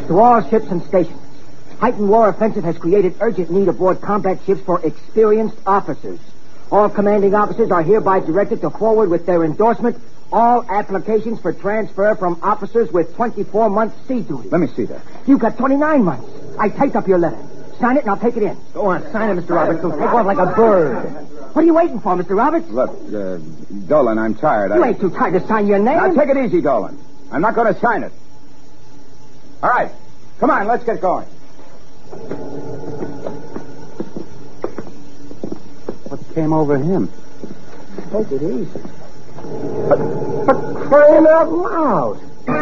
To all ships and stations. Heightened war offensive has created urgent need aboard combat ships for experienced officers. All commanding officers are hereby directed to forward with their endorsement all applications for transfer from officers with 24 months sea duty. Let me see that. You've got 29 months. I typed up your letter. Sign it and I'll take it in. Go on, sign it, Mr. Roberts. You'll take off like a bird. What are you waiting for, Mr. Roberts? Look, Dolan, I'm tired. You ain't too tired to sign your name. Now, take it easy, Dolan. I'm not going to sign it. All right. Come on, let's get going. What came over him? Take it easy. But crying out loud.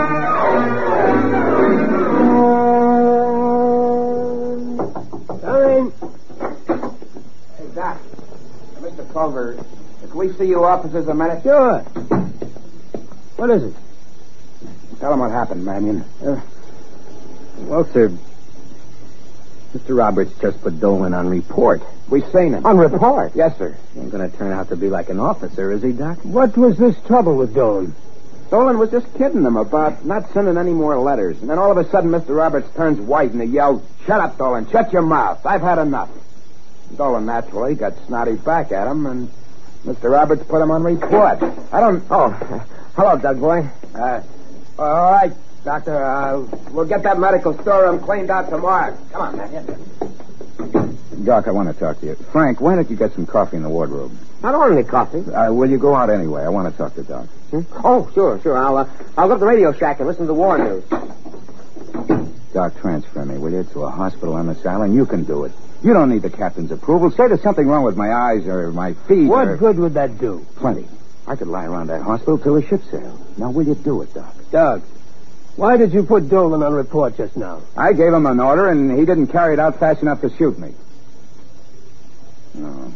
Come in. Hey, Doc. Mr. Culver, can we see you officers a minute? Sure. What is it? Tell him what happened, Mannion. Well, sir, Mr. Roberts just put Dolan on report. We seen him. On report? Yes, sir. Ain't going to turn out to be like an officer, is he, Doc? What was this trouble with Dolan? Dolan was just kidding him about not sending any more letters. And then all of a sudden, Mr. Roberts turns white and he yells, "Shut up, Dolan. Shut your mouth. I've had enough." Dolan naturally got snotty back at him, and Mr. Roberts put him on report. I don't... Oh, hello, Doug boy. All right, Doctor. We'll get that medical storeroom cleaned out tomorrow. Come on, man. Doc, I want to talk to you. Frank, why don't you get some coffee in the wardrobe? I don't want any coffee. Will you go out anyway? I want to talk to Doc. Oh, sure. I'll go to the radio shack and listen to the war news. Doc, transfer me, will you, to a hospital on this island? You can do it. You don't need the captain's approval. Say there's something wrong with my eyes or my feet. What good would that do? Plenty. I could lie around that hospital till the ship sails. Now, will you do it, Doc? Doug, why did you put Dolan on report just now? I gave him an order, and he didn't carry it out fast enough to shoot me. No,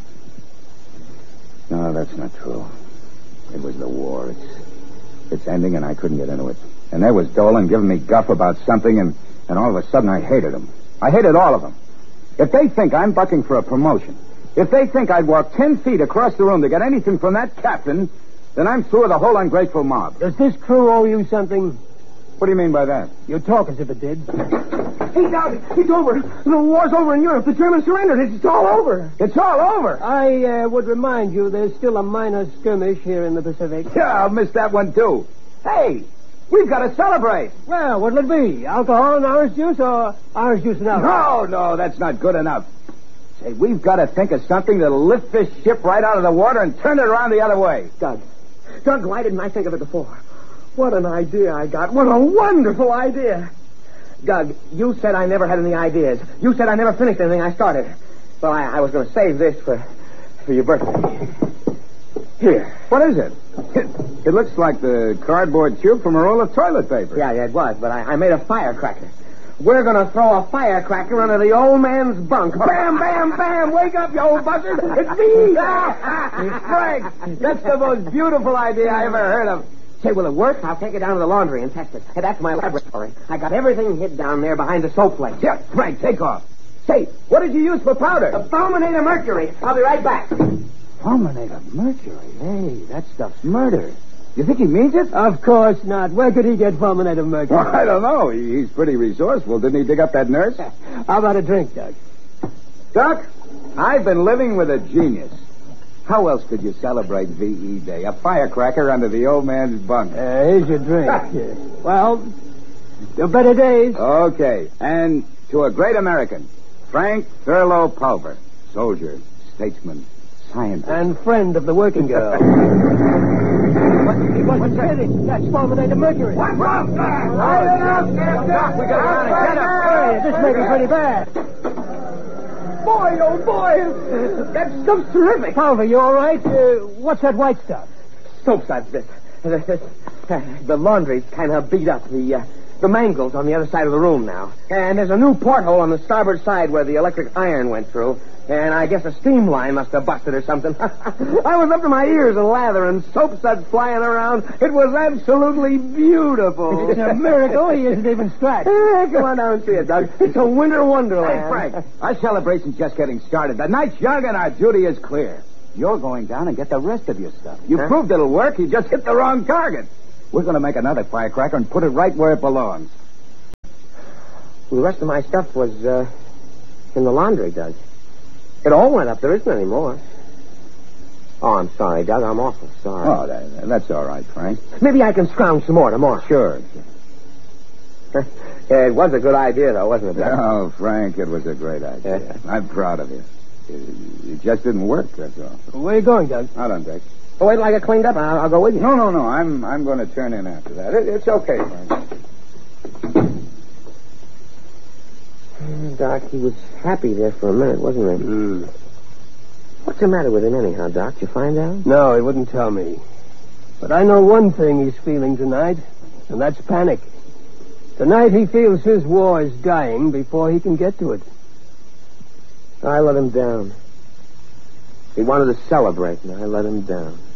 that's not true. It was the war. It's ending, and I couldn't get into it. And there was Dolan giving me guff about something, and all of a sudden I hated him. I hated all of them. If they think I'm bucking for a promotion, if they think I'd walk 10 feet across the room to get anything from that captain, then I'm through with the whole ungrateful mob. Does this crew owe you something? What do you mean by that? You talk as if it did. Hey, Doug, it's over. The war's over in Europe. The Germans surrendered. It's all over. It's all over. I would remind you there's still a minor skirmish here in the Pacific. Yeah, I'll miss that one, too. Hey, we've got to celebrate. Well, what'll it be? Alcohol and orange juice or orange juice and alcohol? No, that's not good enough. Say, we've got to think of something that'll lift this ship right out of the water and turn it around the other way. Doug, why didn't I think of it before? What an idea I got. What a wonderful idea. Doug, you said I never had any ideas. You said I never finished anything I started. Well, I was going to save this for your birthday. Here. What is it? It looks like the cardboard tube from a roll of toilet paper. Yeah, it was, but I made a firecracker. We're going to throw a firecracker under the old man's bunk. Bam, bam, bam! Wake up, you old buzzard! It's me! Frank, that's the most beautiful idea I ever heard of. Say, will it work? I'll take it down to the laundry and test it. Hey, that's my laboratory. I got everything hid down there behind the soap flakes. Yeah, Frank, take off. Say, what did you use for powder? The fulminator mercury. I'll be right back. Fulminator mercury? Hey, that stuff's murder. You think he means it? Of course not. Where could he get fulminator mercury? Well, I don't know. He's pretty resourceful. Didn't he dig up that nurse? How about a drink, Doug? Doc, I've been living with a genius. How else could you celebrate VE Day? A firecracker under the old man's bunk. Here's your drink. Well, your better days. Okay. And to a great American, Frank Thurlow Pulver, soldier, statesman, scientist. And friend of the working girl. What's that? That's fulminator mercury. What's wrong, sir? Doc, we got to run and get him. Hey, this may be pretty bad. Boy, oh boy, that stuff's terrific. Pulver, you all right? What's that white stuff? Soap suds. The laundry's kind of beat up. The mangle's on the other side of the room now. And there's a new porthole on the starboard side where the electric iron went through. And I guess a steam line must have busted or something. I was up to my ears in lather and soap suds flying around. It was absolutely beautiful. It's a miracle he isn't even scratched. Come on down and see it, Doug. It's a winter wonderland. Hey, Frank, our celebration's just getting started. The night's young and our duty is clear. You're going down and get the rest of your stuff. You proved it'll work. You just hit the wrong target. We're going to make another firecracker and put it right where it belongs. The rest of my stuff was in the laundry, Doug. It all went up. There isn't any more. Oh, I'm sorry, Doug. I'm awful sorry. Oh, that's all right, Frank. Maybe I can scrounge some more tomorrow. Sure. Yeah, it was a good idea, though, wasn't it, Doug? Oh, Frank, it was a great idea. Yeah. I'm proud of you. It just didn't work, that's all. Where are you going, Doug? Out on deck. Oh, wait till I get cleaned up, and I'll go with you. No. I'm going to turn in after that. It's okay, Frank. Doc, he was happy there for a minute, wasn't he? What's the matter with him anyhow, Doc? Did you find out? No, he wouldn't tell me. But I know one thing he's feeling tonight, and that's panic. Tonight he feels his war is dying before he can get to it. I let him down. He wanted to celebrate, and I let him down.